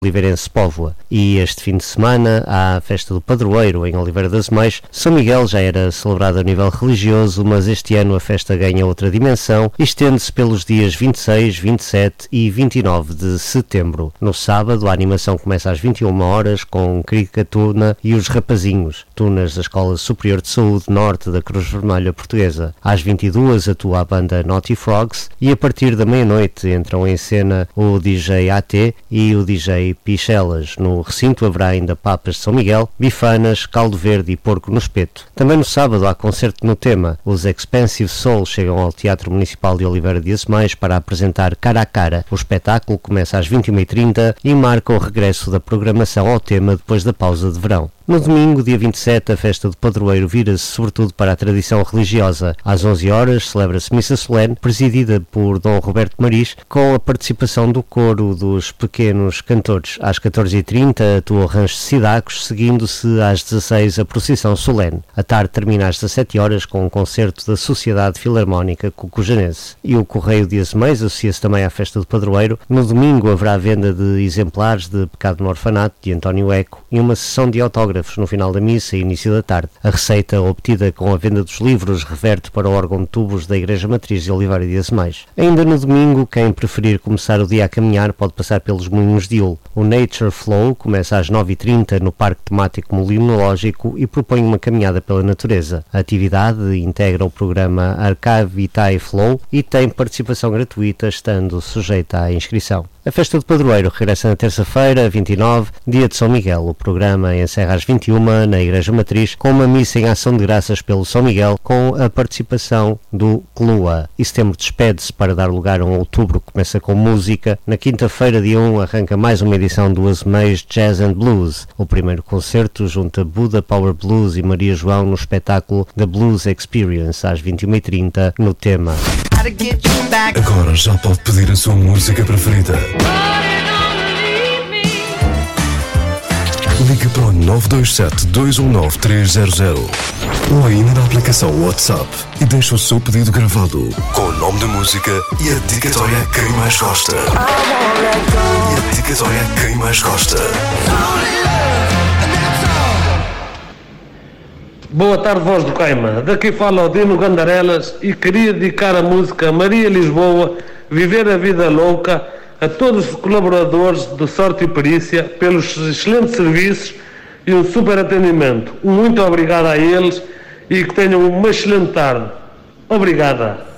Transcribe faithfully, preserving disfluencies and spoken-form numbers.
Oliveirense Póvoa. E este fim de semana há a festa do Padroeiro em Oliveira das Meias. São Miguel já era celebrado a nível religioso, mas este ano a festa ganha outra dimensão e estende-se pelos dias vinte e seis, vinte e sete e vinte e nove de setembro. No sábado a animação começa às vinte e uma horas com Cricatuna e os Rapazinhos, tunas da Escola Superior de Saúde Norte da Cruz Vermelha Portuguesa. Às vinte e duas atua a banda Naughty Frogs e a partir da meia-noite entram em cena o D J A T e o D J Pichelas. No recinto haverá ainda papas de São Miguel, bifanas, caldo verde e porco no espeto. Também no sábado há concerto no tema. Os Expensive Soul chegam ao Teatro Municipal de Oliveira de Azemais para apresentar Cara a Cara. O espetáculo começa às vinte e uma e trinta e marca o regresso da programação ao tema depois da pausa de verão. No domingo, dia vinte e sete, a festa do Padroeiro vira-se sobretudo para a tradição religiosa. Às onze horas celebra-se missa solene, presidida por Dom Roberto Maris, com a participação do coro dos pequenos cantores. Às catorze e trinta atua o Rancho de Cidacos, seguindo-se às dezasseis a procissão solene. A tarde termina às dezassete horas com um concerto da Sociedade Filarmónica Cucujanense. E o Correio de Azemais associa-se também à festa do Padroeiro. No domingo haverá venda de exemplares de Pecado no Orfanato, de António Eco, e uma sessão de autógrafos no final da missa e início da tarde. A receita obtida com a venda dos livros reverte para o órgão de tubos da Igreja Matriz de Oliveira de Azemais. Ainda no domingo, quem preferir começar o dia a caminhar pode passar pelos Moinhos de Ul. O Nature Flow começa às nove e trinta no Parque Temático Molinológico e propõe uma caminhada pela natureza. A atividade integra o programa Archive Vitae Flow e tem participação gratuita, estando sujeita à inscrição. A festa do Padroeiro regressa na terça-feira, vinte e nove, dia de São Miguel. O programa encerra às vinte e uma na Igreja Matriz com uma missa em ação de graças pelo São Miguel com a participação do Clua. E setembro despede-se para dar lugar a um outubro que começa com música. Na quinta-feira, dia um, arranca mais uma edição do Azemais Jazz and Blues. O primeiro concerto junta Buda Power Blues e Maria João no espetáculo The Blues Experience às vinte e uma e trinta no tema. Agora já pode pedir a sua música preferida. Ligue para o nove dois sete, dois um nove, três zero zero ou ainda na aplicação WhatsApp e deixe o seu pedido gravado com o nome da música e a dedicatória a quem mais gosta. E a dedicatória a quem mais gosta. Boa tarde, voz do Caima. Daqui fala o Dino Gandarelas e queria dedicar a música Maria Lisboa, Viver a Vida Louca, a todos os colaboradores do Sorte e Perícia pelos excelentes serviços e um super atendimento. Muito obrigado a eles e que tenham uma excelente tarde. Obrigada.